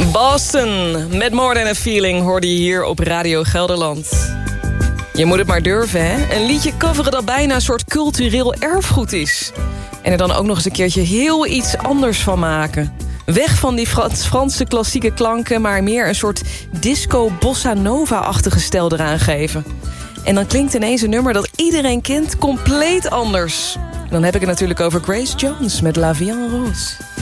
Boston, met More Than a Feeling hoorde je hier op Radio Gelderland. Je moet het maar durven, hè? Een liedje coveren dat bijna een soort cultureel erfgoed is. En er dan ook nog eens een keertje heel iets anders van maken. Weg van die Franse klassieke klanken, maar meer een soort disco bossa nova-achtige stijl eraan geven. En dan klinkt ineens een nummer dat iedereen kent compleet anders. En dan heb ik het natuurlijk over Grace Jones met La Vie en Rose.